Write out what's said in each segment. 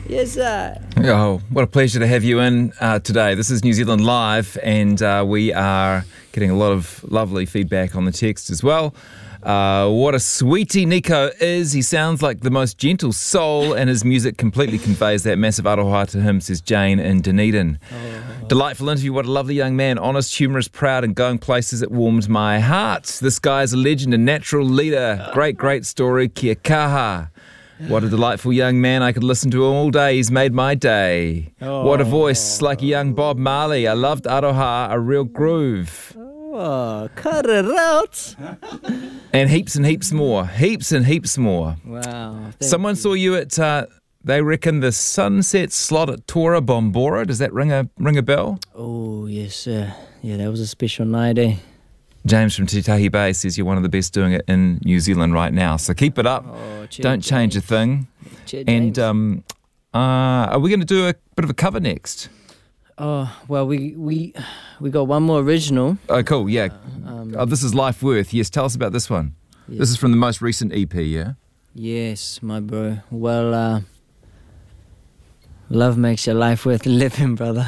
Yes, sir. Oh, what a pleasure to have you in today. This is New Zealand Live, and we are getting a lot of lovely feedback on the text as well. What a sweetie Nico is. He sounds like the most gentle soul, and his music completely conveys that massive aroha to him, says Jane in Dunedin. Delightful interview. What a lovely young man. Honest, humorous, proud, and going places. It warms my heart. This guy is a legend, a natural leader. Great story. Kia kaha. What a delightful young man. I could listen to him all day. He's made my day. What a voice, like a young Bob Marley. I loved aroha, a real groove. Oh, cut it out. And heaps more. Heaps and heaps more. Wow. Someone saw you at, they reckon, the Sunset Slot at Tora Bombora. Does that ring a bell? Oh, yes, sir. Yeah, that was a special night, eh? James from Titahi Bay says you're one of the best doing it in New Zealand right now. So keep it up. Don't change a thing. And are we going to do a bit of a cover next? Oh, well, we got one more original. Oh, cool, yeah. This is Life Worth. Yes, tell us about this one. Yes. This is from the most recent EP, yeah? Yes, my bro. Well, love makes your life worth living, brother.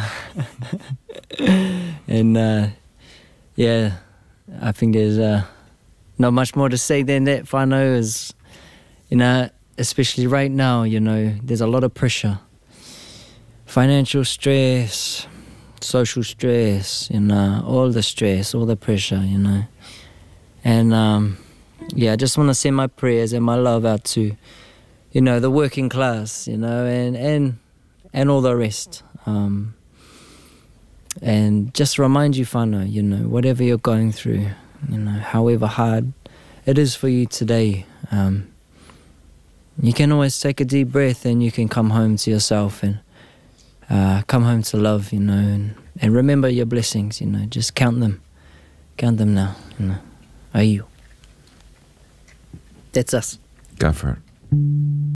And, yeah, I think there's not much more to say than that. Whānau is, especially right now, there's a lot of pressure. Financial stress, social stress, all the stress, all the pressure, And, I just want to send my prayers and my love out to, the working class, and all the rest. And just remind you, whānau, whatever you're going through, however hard it is for you today, you can always take a deep breath and you can come home to yourself and come home to love, and remember your blessings, just count them now, Are you? That's us. Go for it.